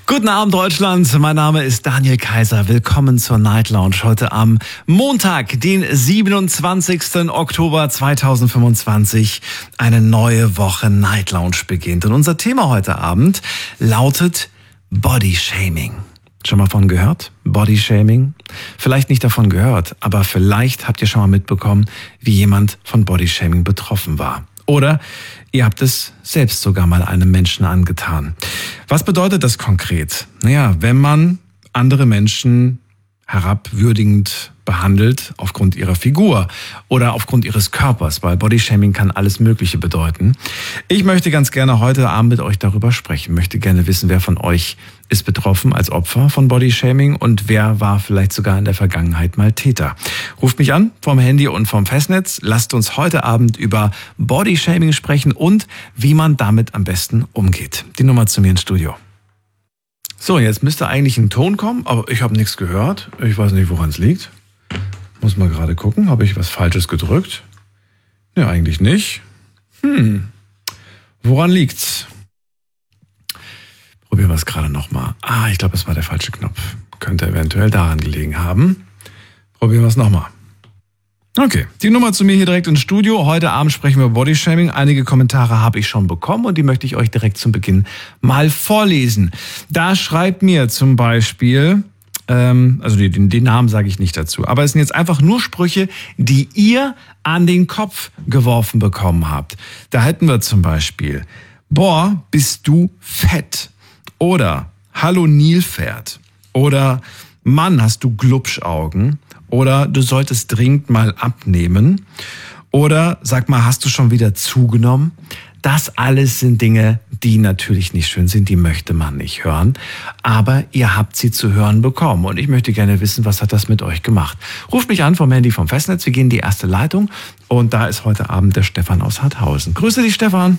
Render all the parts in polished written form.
Guten Abend, Deutschland. Mein Name ist Daniel Kaiser. Willkommen zur Night Lounge. Heute am Montag, den 27. Oktober 2025. Eine neue Woche Night Lounge beginnt. Und unser Thema heute Abend lautet Body Shaming. Schon mal von gehört? Body Shaming? Vielleicht nicht davon gehört, aber vielleicht habt ihr schon mal mitbekommen, wie jemand von Body Shaming betroffen war. Oder ihr habt es selbst sogar mal einem Menschen angetan. Was bedeutet das konkret? Naja, wenn man andere Menschen herabwürdigend behandelt aufgrund ihrer Figur oder aufgrund ihres Körpers, weil Bodyshaming kann alles Mögliche bedeuten. Ich möchte ganz gerne heute Abend mit euch darüber sprechen, möchte gerne wissen, wer von euch ist betroffen als Opfer von Bodyshaming und wer war vielleicht sogar in der Vergangenheit mal Täter. Ruft mich an vom Handy und vom Festnetz. Lasst uns heute Abend über Bodyshaming sprechen und wie man damit am besten umgeht. Die Nummer zu mir ins Studio. So, jetzt müsste eigentlich ein Ton kommen, aber ich habe nichts gehört. Ich weiß nicht, woran es liegt. Muss mal gerade gucken, habe ich was Falsches gedrückt? Ja, eigentlich nicht. Woran liegt's? Probieren wir es gerade nochmal. Ich glaube, es war der falsche Knopf. Könnte eventuell daran gelegen haben. Probieren wir es nochmal. Okay, die Nummer zu mir hier direkt ins Studio. Heute Abend sprechen wir über Bodyshaming. Einige Kommentare habe ich schon bekommen und die möchte ich euch direkt zum Beginn mal vorlesen. Da schreibt mir zum Beispiel, also den Namen sage ich nicht dazu, aber es sind jetzt einfach nur Sprüche, die ihr an den Kopf geworfen bekommen habt. Da hätten wir zum Beispiel, boah, bist du fett. Oder, hallo Nilpferd. Oder, Mann, hast du Glubschaugen. Oder du solltest dringend mal abnehmen. Oder sag mal, hast du schon wieder zugenommen? Das alles sind Dinge, die natürlich nicht schön sind, die möchte man nicht hören. Aber ihr habt sie zu hören bekommen. Und ich möchte gerne wissen, was hat das mit euch gemacht? Ruft mich an vom Handy vom Festnetz. Wir gehen in die erste Leitung. Und da ist heute Abend der Stefan aus Harthausen. Grüße dich, Stefan.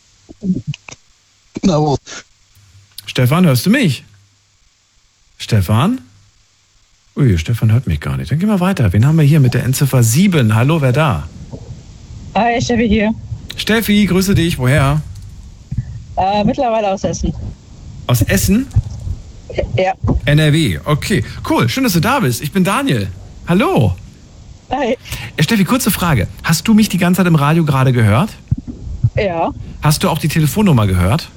Genau. Stefan, hörst du mich? Stefan? Ui, Stefan hört mich gar nicht. Dann gehen wir weiter. Wen haben wir hier mit der Endziffer 7? Hallo, wer da? Hi, Steffi hier. Steffi, grüße dich. Woher? Mittlerweile aus Essen. Aus Essen? Ja. NRW. Okay, cool. Schön, dass du da bist. Ich bin Daniel. Hallo. Hi. Steffi, kurze Frage. Hast du mich die ganze Zeit im Radio gerade gehört? Ja. Hast du auch die Telefonnummer gehört?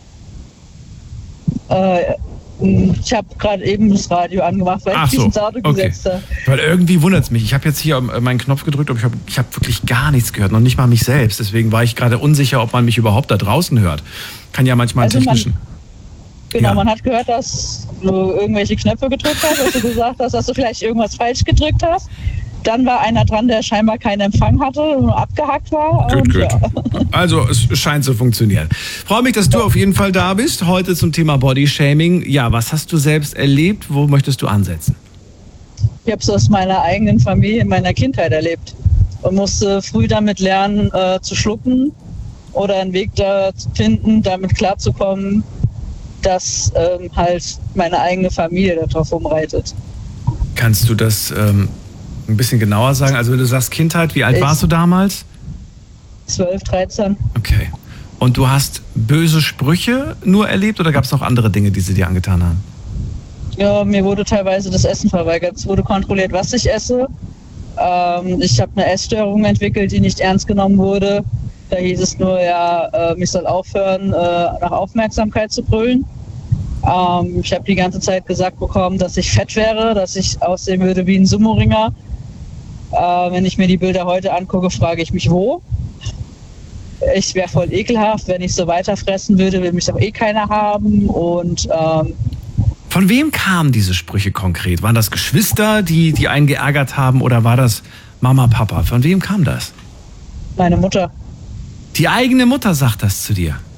Ich habe gerade eben das Radio angemacht, weil ich ins Auto gesetzt habe. Weil irgendwie wundert es mich. Ich habe jetzt hier meinen Knopf gedrückt, aber ich hab wirklich gar nichts gehört, noch nicht mal mich selbst. Deswegen war ich gerade unsicher, ob man mich überhaupt da draußen hört. Kann ja manchmal einen technischen... Man hat gehört, dass du irgendwelche Knöpfe gedrückt hast, dass du gesagt hast, dass du vielleicht irgendwas falsch gedrückt hast. Dann war einer dran, der scheinbar keinen Empfang hatte und nur abgehackt war. Gut. Ja. Also es scheint zu funktionieren. Freue mich, dass du auf jeden Fall da bist. Heute zum Thema Bodyshaming. Ja, was hast du selbst erlebt? Wo möchtest du ansetzen? Ich habe es aus meiner eigenen Familie in meiner Kindheit erlebt und musste früh damit lernen, zu schlucken oder einen Weg da zu finden, damit klarzukommen, dass halt meine eigene Familie darauf rumreitet. Kannst du das ein bisschen genauer sagen? Also wenn du sagst Kindheit, wie alt warst du damals? 12, 13. Okay. Und du hast böse Sprüche nur erlebt oder gab es noch andere Dinge, die sie dir angetan haben? Ja, mir wurde teilweise das Essen verweigert. Es wurde kontrolliert, was ich esse. Ich habe eine Essstörung entwickelt, die nicht ernst genommen wurde. Da hieß es nur, ich soll aufhören, nach Aufmerksamkeit zu brüllen. Ich habe die ganze Zeit gesagt bekommen, dass ich fett wäre, dass ich aussehen würde wie ein Sumo-Ringer. Wenn ich mir die Bilder heute angucke, frage ich mich, wo. Ich wäre voll ekelhaft, wenn ich so weiter fressen würde, will mich doch keiner haben. Und von wem kamen diese Sprüche konkret? Waren das Geschwister, die einen geärgert haben, oder war das Mama, Papa? Von wem kam das? Meine Mutter. Die eigene Mutter sagt das zu dir?